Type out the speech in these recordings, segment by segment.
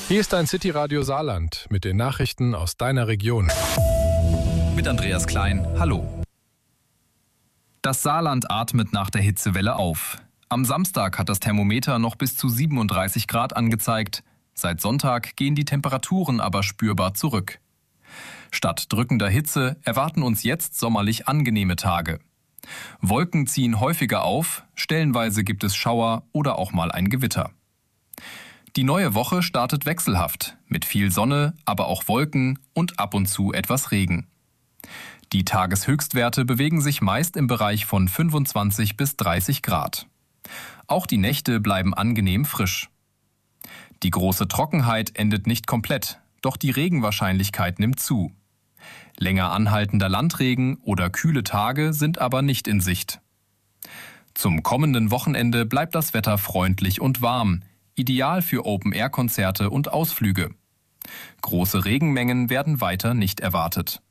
Hier ist dein City-Radio Saarland mit den Nachrichten aus deiner Region. Mit Andreas Klein, hallo. Das Saarland atmet nach der Hitzewelle auf. Am Samstag hat das Thermometer noch bis zu 37 Grad angezeigt. Seit Sonntag gehen die Temperaturen aber spürbar zurück. Statt drückender Hitze erwarten uns jetzt sommerlich angenehme Tage. Wolken ziehen häufiger auf, stellenweise gibt es Schauer oder auch mal ein Gewitter. Die neue Woche startet wechselhaft, mit viel Sonne, aber auch Wolken und ab und zu etwas Regen. Die Tageshöchstwerte bewegen sich meist im Bereich von 25 bis 30 Grad. Auch die Nächte bleiben angenehm frisch. Die große Trockenheit endet nicht komplett, doch die Regenwahrscheinlichkeit nimmt zu. Länger anhaltender Landregen oder kühle Tage sind aber nicht in Sicht. Zum kommenden Wochenende bleibt das Wetter freundlich und warm, ideal für Open-Air-Konzerte und Ausflüge. Große Regenmengen werden weiter nicht erwartet.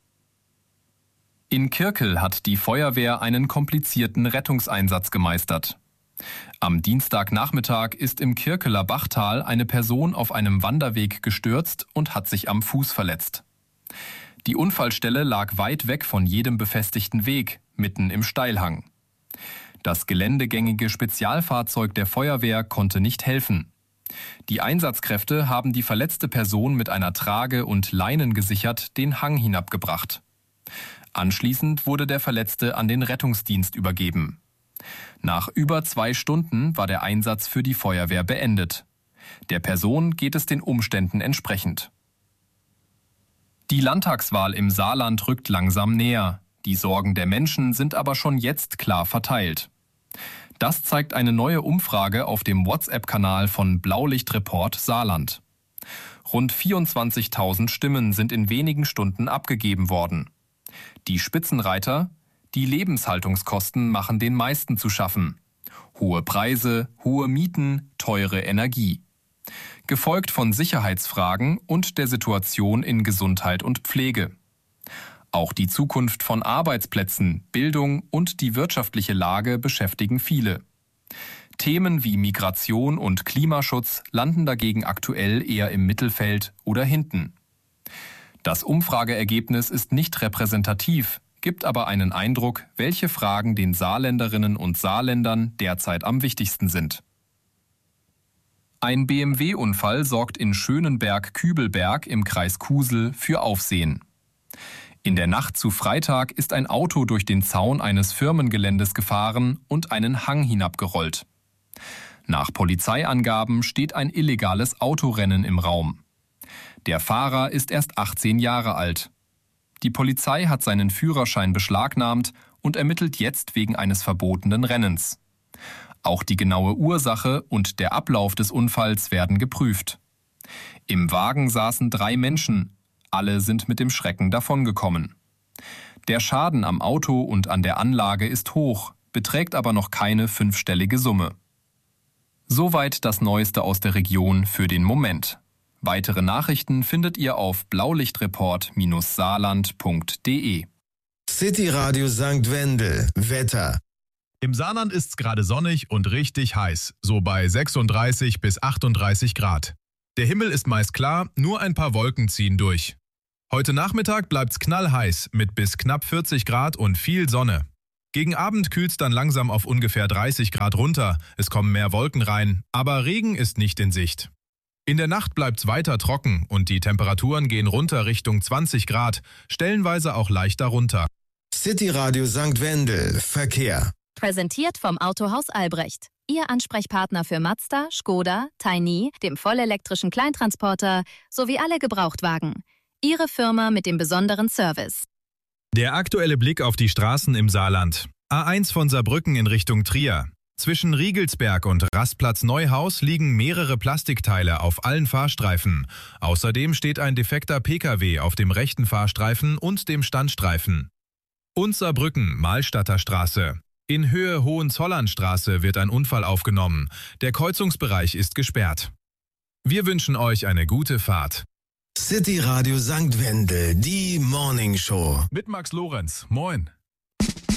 In Kirkel hat die Feuerwehr einen komplizierten Rettungseinsatz gemeistert. Am Dienstagnachmittag ist im Kirkeler Bachtal eine Person auf einem Wanderweg gestürzt und hat sich am Fuß verletzt. Die Unfallstelle lag weit weg von jedem befestigten Weg, mitten im Steilhang. Das geländegängige Spezialfahrzeug der Feuerwehr konnte nicht helfen. Die Einsatzkräfte haben die verletzte Person mit einer Trage und Leinen gesichert den Hang hinabgebracht. Anschließend wurde der Verletzte an den Rettungsdienst übergeben. Nach über 2 Stunden war der Einsatz für die Feuerwehr beendet. Der Person geht es den Umständen entsprechend. Die Landtagswahl im Saarland rückt langsam näher. Die Sorgen der Menschen sind aber schon jetzt klar verteilt. Das zeigt eine neue Umfrage auf dem WhatsApp-Kanal von Blaulichtreport Saarland. Rund 24.000 Stimmen sind in wenigen Stunden abgegeben worden. Die Spitzenreiter: die Lebenshaltungskosten machen den meisten zu schaffen. Hohe Preise, hohe Mieten, teure Energie. Gefolgt von Sicherheitsfragen und der Situation in Gesundheit und Pflege. Auch die Zukunft von Arbeitsplätzen, Bildung und die wirtschaftliche Lage beschäftigen viele. Themen wie Migration und Klimaschutz landen dagegen aktuell eher im Mittelfeld oder hinten. Das Umfrageergebnis ist nicht repräsentativ, gibt aber einen Eindruck, welche Fragen den Saarländerinnen und Saarländern derzeit am wichtigsten sind. Ein BMW-Unfall sorgt in Schönenberg-Kübelberg im Kreis Kusel für Aufsehen. In der Nacht zu Freitag ist ein Auto durch den Zaun eines Firmengeländes gefahren und einen Hang hinabgerollt. Nach Polizeiangaben steht ein illegales Autorennen im Raum. Der Fahrer ist erst 18 Jahre alt. Die Polizei hat seinen Führerschein beschlagnahmt und ermittelt jetzt wegen eines verbotenen Rennens. Auch die genaue Ursache und der Ablauf des Unfalls werden geprüft. Im Wagen saßen 3 Menschen. Alle sind mit dem Schrecken davongekommen. Der Schaden am Auto und an der Anlage ist hoch, beträgt aber noch keine 5-stellige Summe. Soweit das Neueste aus der Region für den Moment. Weitere Nachrichten findet ihr auf blaulichtreport-saarland.de. City Radio St. Wendel. Wetter. Im Saarland ist es gerade sonnig und richtig heiß, so bei 36 bis 38 Grad. Der Himmel ist meist klar, nur ein paar Wolken ziehen durch. Heute Nachmittag bleibt's knallheiß mit bis knapp 40 Grad und viel Sonne. Gegen Abend kühlt's dann langsam auf ungefähr 30 Grad runter, es kommen mehr Wolken rein, aber Regen ist nicht in Sicht. In der Nacht bleibt's weiter trocken und die Temperaturen gehen runter Richtung 20 Grad, stellenweise auch leicht darunter. City Radio St. Wendel. Verkehr. Präsentiert vom Autohaus Albrecht. Ihr Ansprechpartner für Mazda, Škoda, Tiny, dem vollelektrischen Kleintransporter sowie alle Gebrauchtwagen. Ihre Firma mit dem besonderen Service. Der aktuelle Blick auf die Straßen im Saarland. A1 von Saarbrücken in Richtung Trier. Zwischen Riegelsberg und Rastplatz Neuhaus liegen mehrere Plastikteile auf allen Fahrstreifen. Außerdem steht ein defekter Pkw auf dem rechten Fahrstreifen und dem Standstreifen. Und Saarbrücken-Mahlstadter Straße. In Höhe Hohenzollernstraße wird ein Unfall aufgenommen. Der Kreuzungsbereich ist gesperrt. Wir wünschen euch eine gute Fahrt. City Radio St. Wendel, die Morning Show. Mit Max Lorenz. Moin.